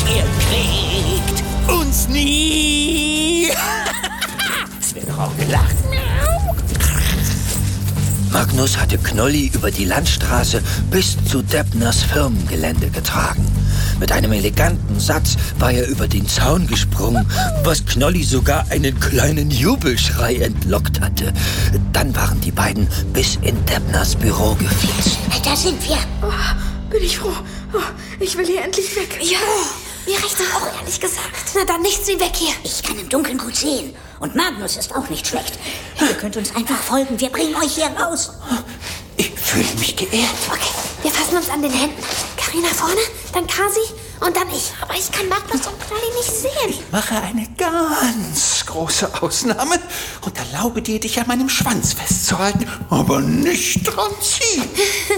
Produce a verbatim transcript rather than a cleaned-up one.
Ihr kriegt uns nie. Es wird doch auch gelacht. Magnus hatte Knolli über die Landstraße bis zu Deppners Firmengelände getragen. Mit einem eleganten Satz war er über den Zaun gesprungen, was Knolli sogar einen kleinen Jubelschrei entlockt hatte. Dann waren die beiden bis in Deppners Büro geflitzt. Da sind wir. Oh, bin ich froh. Oh, ich will hier endlich weg. Ja, mir reicht das auch, ehrlich gesagt. Na dann, nichts wie weg hier. Ich kann im Dunkeln gut sehen. Und Magnus ist auch nicht schlecht. Ihr könnt uns einfach folgen. Wir bringen euch hier raus. Ich fühle mich geehrt. Okay, wir fassen uns an den Händen. Carina vorne, dann Kasi und dann ich. Aber ich kann Magnus und Knolli nicht sehen. Ich mache eine ganz große Ausnahme und erlaube dir, dich an meinem Schwanz festzuhalten, aber nicht dran ziehen.